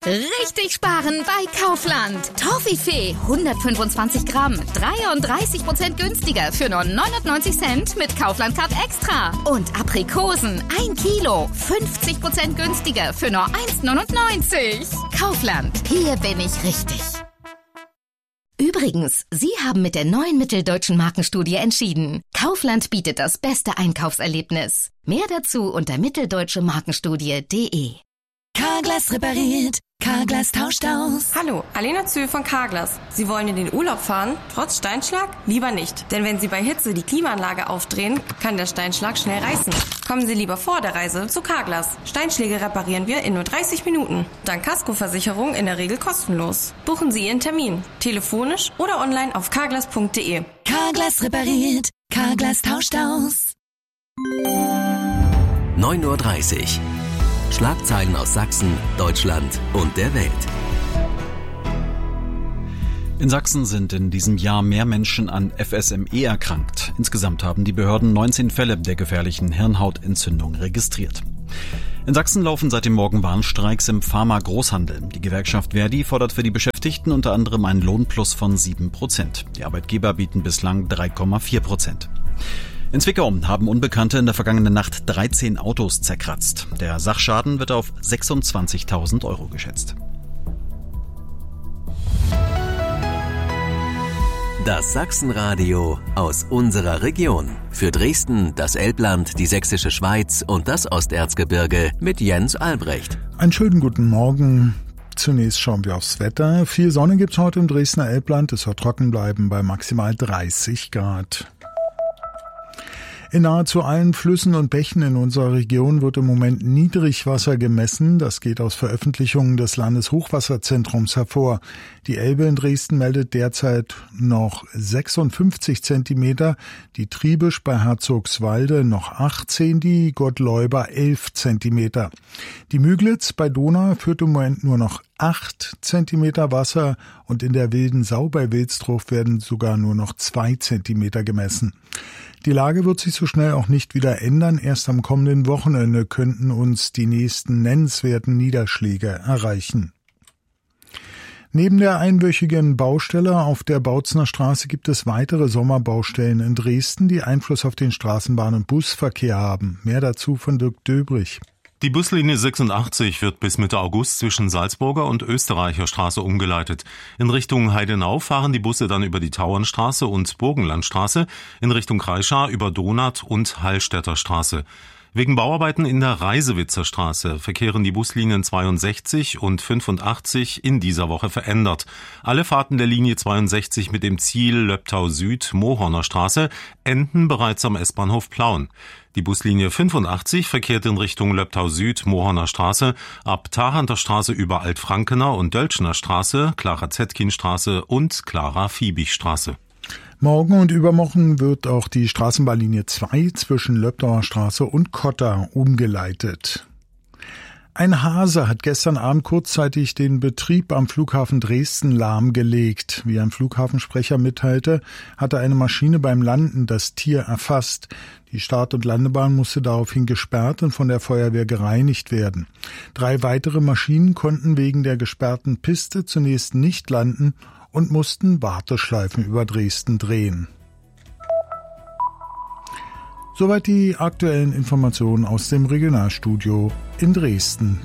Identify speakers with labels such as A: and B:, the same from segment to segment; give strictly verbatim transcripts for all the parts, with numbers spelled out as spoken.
A: Richtig sparen bei Kaufland. Toffifee hundertfünfundzwanzig Gramm, dreiunddreißig Prozent günstiger für nur neunundneunzig Cent mit Kaufland-Card Extra. Und Aprikosen ein Kilo, fünfzig Prozent günstiger für nur eins neunundneunzig. Kaufland, hier bin ich richtig. Übrigens, Sie haben mit der neuen Mitteldeutschen Markenstudie entschieden. Kaufland bietet das beste Einkaufserlebnis. Mehr dazu unter mitteldeutsche markenstudie punkt de.
B: Carglass repariert, Carglass tauscht aus.
C: Hallo, Alena Zühl von Carglass. Sie wollen in den Urlaub fahren, trotz Steinschlag? Lieber nicht. Denn wenn Sie bei Hitze die Klimaanlage aufdrehen, kann der Steinschlag schnell reißen. Kommen Sie lieber vor der Reise zu Carglass. Steinschläge reparieren wir in nur dreißig Minuten. Dank Kaskoversicherung in der Regel kostenlos. Buchen Sie Ihren Termin. Telefonisch oder online auf carglass punkt de.
B: Carglass repariert, Carglass tauscht aus.
D: neun Uhr dreißig. Schlagzeilen aus Sachsen, Deutschland und der Welt.
E: In Sachsen sind in diesem Jahr mehr Menschen an F S M E erkrankt. Insgesamt haben die Behörden neunzehn Fälle der gefährlichen Hirnhautentzündung registriert. In Sachsen laufen seit dem Morgen Warnstreiks im Pharma-Großhandel. Die Gewerkschaft Verdi fordert für die Beschäftigten unter anderem einen Lohnplus von sieben Prozent. Die Arbeitgeber bieten bislang drei Komma vier Prozent. In Zwickau haben Unbekannte in der vergangenen Nacht dreizehn Autos zerkratzt. Der Sachschaden wird auf sechsundzwanzigtausend Euro geschätzt.
D: Das Sachsenradio aus unserer Region. Für Dresden, das Elbland, die Sächsische Schweiz und das Osterzgebirge mit Jens Albrecht.
F: Einen schönen guten Morgen. Zunächst schauen wir aufs Wetter. Viel Sonne gibt's heute im Dresdner Elbland. Es soll trocken bleiben bei maximal dreißig Grad. In nahezu allen Flüssen und Bächen in unserer Region wird im Moment Niedrigwasser gemessen. Das geht aus Veröffentlichungen des Landeshochwasserzentrums hervor. Die Elbe in Dresden meldet derzeit noch sechsundfünfzig Zentimeter, die Triebisch bei Herzogswalde noch achtzehn, die Gottleuber elf Zentimeter. Die Müglitz bei Donau führt im Moment nur noch acht Zentimeter Wasser und in der Wilden Sau bei Wilsdruff werden sogar nur noch zwei Zentimeter gemessen. Die Lage wird sich so schnell auch nicht wieder ändern. Erst am kommenden Wochenende könnten uns die nächsten nennenswerten Niederschläge erreichen. Neben der einwöchigen Baustelle auf der Bautzner Straße gibt es weitere Sommerbaustellen in Dresden, die Einfluss auf den Straßenbahn- und Busverkehr haben. Mehr dazu von Dirk Döbrich.
G: Die Buslinie sechsundachtzig wird bis Mitte August zwischen Salzburger und Österreicher Straße umgeleitet. In Richtung Heidenau fahren die Busse dann über die Tauernstraße und Burgenlandstraße, in Richtung Kreischau über Donat und Hallstätter Straße. Wegen Bauarbeiten in der Reisewitzer Straße verkehren die Buslinien zweiundsechzig und fünfundachtzig in dieser Woche verändert. Alle Fahrten der Linie zweiundsechzig mit dem Ziel Löbtau Süd, Mohorner Straße enden bereits am S-Bahnhof Plauen. Die Buslinie fünfundachtzig verkehrt in Richtung Löbtau Süd, Mohorner Straße, ab Tharanter Straße über Altfrankener und Dölschner Straße, Clara-Zetkin-Straße und Clara-Fiebig-Straße.
F: Morgen und übermorgen wird auch die Straßenbahnlinie zwei zwischen Löbtauer Straße und Kotter umgeleitet. Ein Hase hat gestern Abend kurzzeitig den Betrieb am Flughafen Dresden lahmgelegt. Wie ein Flughafensprecher mitteilte, hatte eine Maschine beim Landen das Tier erfasst. Die Start- und Landebahn musste daraufhin gesperrt und von der Feuerwehr gereinigt werden. Drei weitere Maschinen konnten wegen der gesperrten Piste zunächst nicht landen und mussten Warteschleifen über Dresden drehen. Soweit die aktuellen Informationen aus dem Regionalstudio in Dresden.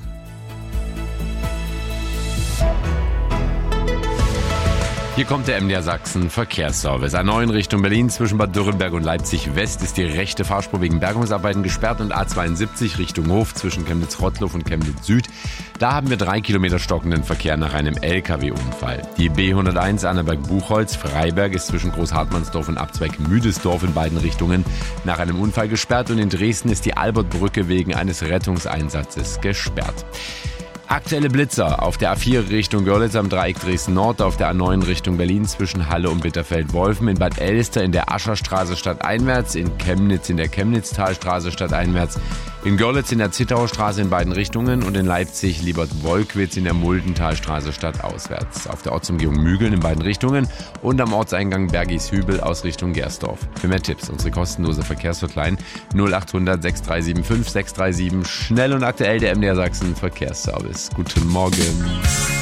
H: Hier kommt der M D R Sachsen Verkehrsservice. A neun Richtung Berlin zwischen Bad Dürrenberg und Leipzig West ist die rechte Fahrspur wegen Bergungsarbeiten gesperrt und A zweiundsiebzig Richtung Hof zwischen Chemnitz-Rottloff und Chemnitz Süd. Da haben wir drei Kilometer stockenden Verkehr nach einem L K W-Unfall. Die B hunderteins Annaberg-Buchholz-Freiberg ist zwischen Großhartmannsdorf und Abzweig Müdesdorf in beiden Richtungen nach einem Unfall gesperrt und in Dresden ist die Albertbrücke wegen eines Rettungseinsatzes gesperrt. Aktuelle Blitzer auf der A vier Richtung Görlitz am Dreieck Dresden-Nord, auf der A neun Richtung Berlin zwischen Halle und Bitterfeld-Wolfen, in Bad Elster in der Ascherstraße stadteinwärts, in Chemnitz in der Chemnitztalstraße stadteinwärts, In Görlitz in der Zittauer Straße in beiden Richtungen und in Leipzig Liebert-Wolkwitz in der Muldentalstraße stadtauswärts. Auf der Ortsumgehung Mügeln in beiden Richtungen und am Ortseingang Bergishübel aus Richtung Gersdorf. Für mehr Tipps unsere kostenlose Verkehrshotline null acht hundert sechs drei sieben fünf sechs drei sieben. Schnell und aktuell der M D R Sachsen Verkehrsservice. Guten Morgen.